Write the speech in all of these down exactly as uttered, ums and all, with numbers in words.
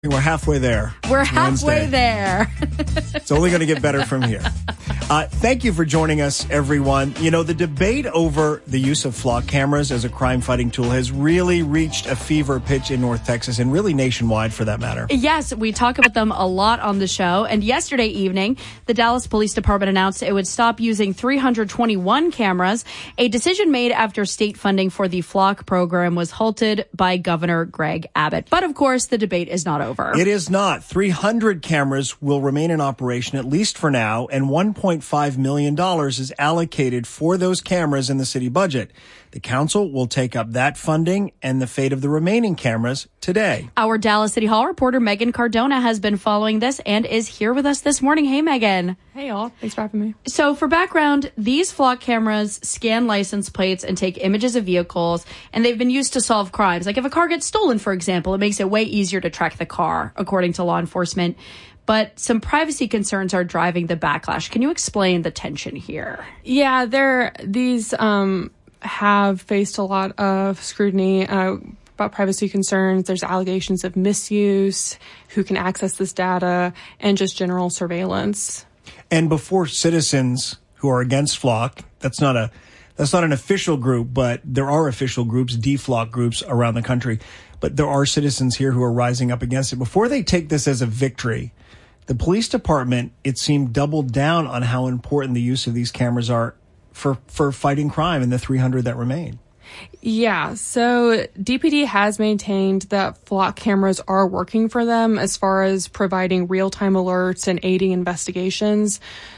We're halfway there. We're halfway Wednesday. there. It's only going to get better from here. Uh, thank you for joining us, everyone. You know, the debate over the use of flock cameras as a crime-fighting tool has really reached a fever pitch in North Texas and really nationwide, for that matter. Yes, we talk about them a lot on the show. And yesterday evening, the Dallas Police Department announced it would stop using three hundred twenty-one cameras, a decision made after state funding for the flock program was halted by Governor Greg Abbott. But, of course, the debate is not over. It is not. three hundred cameras will remain in operation, at least for now, and one point five million dollars is allocated for those cameras in the city budget. The council will take up that funding and the fate of the remaining cameras today. Our Dallas City Hall reporter, Megan Cardona, has been following this and is here with us this morning. Hey, Megan. Hey, y'all. Thanks for having me. So for background, these flock cameras scan license plates and take images of vehicles, and they've been used to solve crimes. Like if a car gets stolen, for example, it makes it way easier to track the car, according to law enforcement. But some privacy concerns are driving the backlash. Can you explain the tension here? Yeah, there these um, have faced a lot of scrutiny uh, about privacy concerns. There's allegations of misuse, who can access this data, and just general surveillance. And before citizens who are against flock, that's not a that's not an official group, but there are official groups, deflock groups around the country. But there are citizens here who are rising up against it. Before they take this as a victory, the police department, it seemed, doubled down on how important the use of these cameras are for, for fighting crime in the three hundred that remain. Yeah, so D P D has maintained that flock cameras are working for them as far as providing real-time alerts and aiding investigations.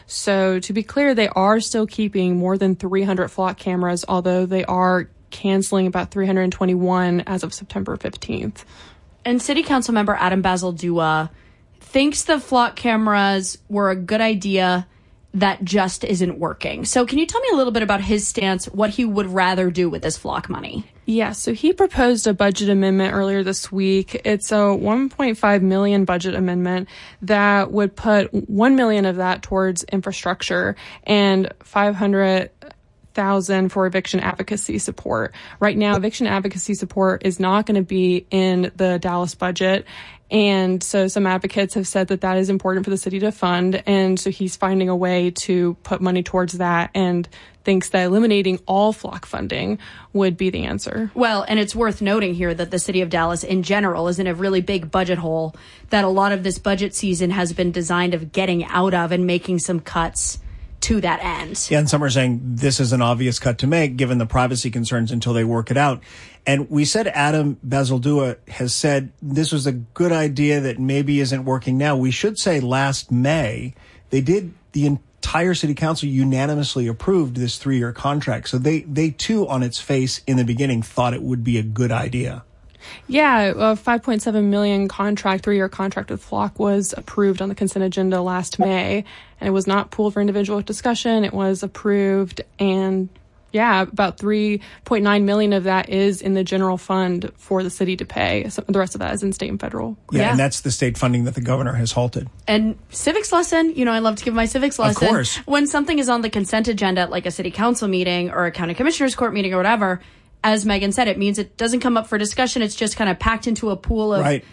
So to be clear, they are still keeping more than three hundred flock cameras, although they are canceling about three hundred twenty-one as of September fifteenth. And City Council member Adam Bazaldua thinks the flock cameras were a good idea that just isn't working. So can you tell me a little bit about his stance, what he would rather do with this flock money? Yeah, so he proposed a budget amendment earlier this week. It's a one point five million dollars budget amendment that would put one million dollars of that towards infrastructure and five hundred thousand for eviction advocacy support. Right now, eviction advocacy support is not going to be in the Dallas budget. And so some advocates have said that that is important for the city to fund. And so he's finding a way to put money towards that and thinks that eliminating all flock funding would be the answer. Well, and it's worth noting here that the city of Dallas in general is in a really big budget hole that a lot of this budget season has been designed of getting out of and making some cuts to that end. Yeah, and some are saying this is an obvious cut to make given the privacy concerns until they work it out. And we said Adam Bazaldua has said this was a good idea that maybe isn't working now. We should say last May, they did, the entire city council unanimously approved this three-year contract. So they, they too, on its face in the beginning, thought it would be a good idea. Yeah, a five point seven million dollars contract, three-year contract with Flock was approved on the consent agenda last May, and it was not pooled for individual discussion. It was approved, and yeah, about three point nine million dollars of that is in the general fund for the city to pay. So the rest of that is in state and federal. Yeah, Yeah. and that's the state funding that the governor has halted. And civics lesson, you know, I love to give my civics lesson. Of course. When something is on the consent agenda, at like a city council meeting or a county commissioners court meeting or whatever, as Megan said, it means it doesn't come up for discussion. It's just kind of packed into a pool of Right.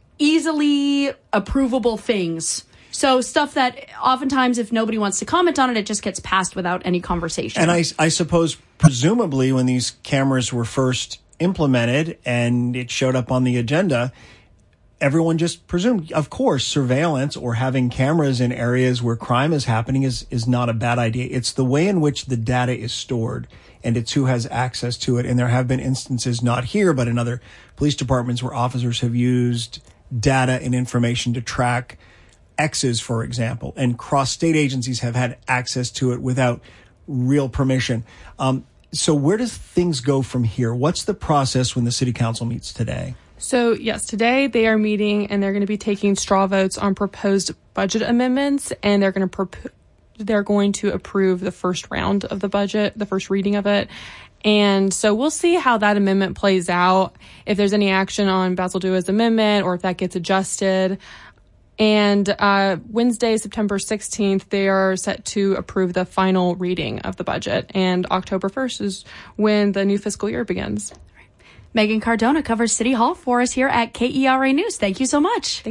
easily approvable things. So stuff that oftentimes, if nobody wants to comment on it, it just gets passed without any conversation. And I, I suppose, presumably, when these cameras were first implemented and it showed up on the agenda, everyone just presumed, of course, surveillance or having cameras in areas where crime is happening is, is not a bad idea. It's the way in which the data is stored, and it's who has access to it. And there have been instances, not here, but in other police departments, where officers have used data and information to track X's, for example, and cross-state agencies have had access to it without real permission. Um, so where does things go from here? What's the process when the city council meets today? So, yes, today they are meeting and they're going to be taking straw votes on proposed budget amendments, and they're going to prop- they're going to approve the first round of the budget, the first reading of it. And so we'll see how that amendment plays out, if there's any action on Bazaldua's amendment or if that gets adjusted. And uh, Wednesday, September sixteenth, they are set to approve the final reading of the budget. And October first is when the new fiscal year begins. Megan Cardona covers City Hall for us here at K E R A News. Thank you so much.